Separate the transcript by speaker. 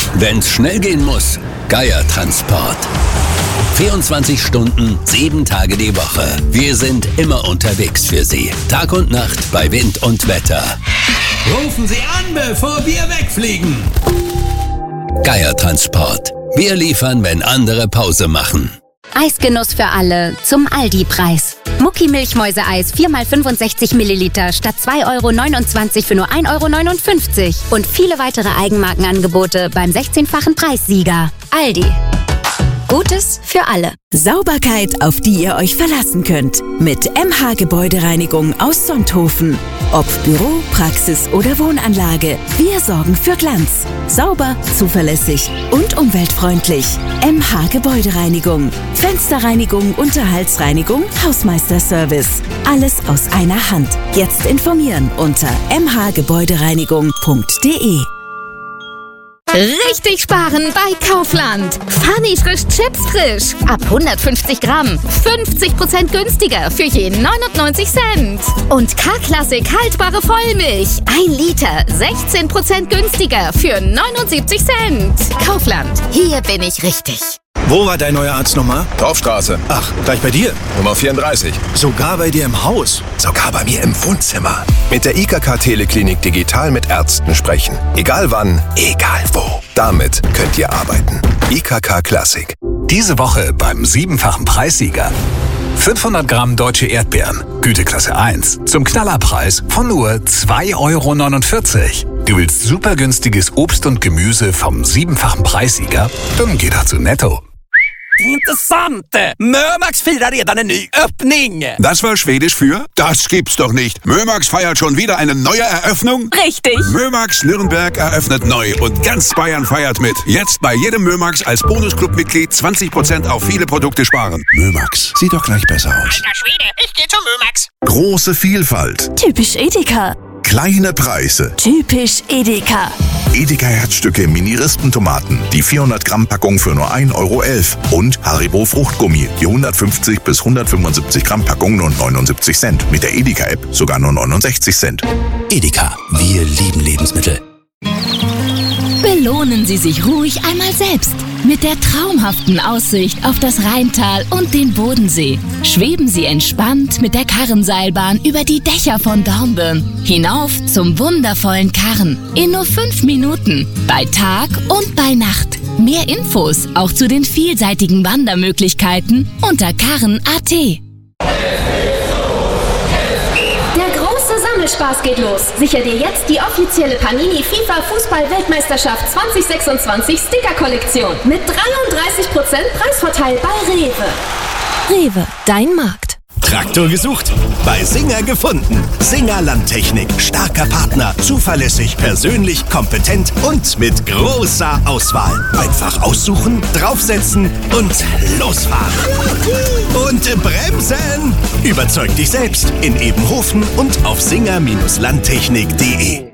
Speaker 1: Wenn's schnell gehen muss, Geier-Transport. 24 Stunden, 7 Tage die Woche. Wir sind immer unterwegs für Sie. Tag und Nacht bei Wind und Wetter.
Speaker 2: Rufen Sie an, bevor wir wegfliegen.
Speaker 1: Geier-Transport. Wir liefern, wenn andere Pause machen.
Speaker 3: Eisgenuss für alle zum Aldi-Preis. Mucki-Milchmäuse-Eis 4x65 Milliliter statt 2,29 € für nur 1,59 € und viele weitere Eigenmarkenangebote beim 16-fachen Preissieger. Aldi. Gutes für alle.
Speaker 4: Sauberkeit, auf die ihr euch verlassen könnt. Mit MH Gebäudereinigung aus Sonthofen. Ob Büro, Praxis oder Wohnanlage, wir sorgen für Glanz. Sauber, zuverlässig und umweltfreundlich. MH Gebäudereinigung. Fensterreinigung, Unterhaltsreinigung, Hausmeisterservice. Alles aus einer Hand. Jetzt informieren unter mhgebäudereinigung.de.
Speaker 5: Richtig sparen bei Kaufland. Funny frisch Chips frisch. Ab 150 Gramm. 50% günstiger für je 99 Cent. Und K-Klassik haltbare Vollmilch. 1 Liter. 16% günstiger für 79 Cent. Kaufland. Hier bin ich richtig.
Speaker 6: Wo war dein neuer Arzt nochmal?
Speaker 7: Dorfstraße.
Speaker 6: Ach, gleich bei dir?
Speaker 7: Nummer 34.
Speaker 6: Sogar bei dir im Haus?
Speaker 7: Sogar bei mir im Wohnzimmer. Mit der IKK Teleklinik digital mit Ärzten sprechen. Egal wann, egal wo. Damit könnt ihr arbeiten. IKK Klassik.
Speaker 8: Diese Woche beim 7-fachen Preissieger. 500 Gramm deutsche Erdbeeren, Güteklasse 1, zum Knallerpreis von nur 2,49 €. Du willst super günstiges Obst und Gemüse vom 7-fachen Preissieger? Dann geh doch zu Netto.
Speaker 2: Intressante! Mörmax firar redan en ny öppning!
Speaker 9: Das war Schwedisch für? Das gibt's doch nicht. Mörmax feiert schon wieder eine neue Eröffnung?
Speaker 5: Richtig.
Speaker 9: Mörmax Nürnberg eröffnet neu und ganz Bayern feiert mit. Jetzt bei jedem Mörmax als Bonusclub-Mitglied 20% auf viele Produkte sparen.
Speaker 10: Mörmax, sieht doch gleich besser aus.
Speaker 11: Alter Schwede, ich geh zu Mörmax.
Speaker 10: Große Vielfalt.
Speaker 4: Typisch Edeka.
Speaker 10: Kleine Preise.
Speaker 4: Typisch Edeka.
Speaker 10: Edeka Herzstücke Mini-Rispentomaten. Die 400 Gramm Packung für nur 1,11 €. Und Haribo Fruchtgummi. Die 150 bis 175 Gramm Packung nur 79 Cent. Mit der Edeka-App sogar nur 69 Cent.
Speaker 2: Edeka, wir lieben Lebensmittel.
Speaker 5: Belohnen Sie sich ruhig einmal selbst. Mit der traumhaften Aussicht auf das Rheintal und den Bodensee. Schweben Sie entspannt mit der Karrenseilbahn über die Dächer von Dornbirn. Hinauf zum wundervollen Karren. In nur 5 Minuten. Bei Tag und bei Nacht. Mehr Infos auch zu den vielseitigen Wandermöglichkeiten unter karren.at.
Speaker 12: Spaß geht los. Sicher dir jetzt die offizielle Panini FIFA Fußball-Weltmeisterschaft 2026 Sticker-Kollektion mit 33% Preisvorteil bei Rewe.
Speaker 4: Rewe, dein Markt.
Speaker 6: Traktor gesucht? Bei Singer gefunden. Singer Landtechnik. Starker Partner. Zuverlässig, persönlich, kompetent und mit großer Auswahl. Einfach aussuchen, draufsetzen und losfahren. Und bremsen! Überzeug dich selbst in Ebenhofen und auf singer-landtechnik.de.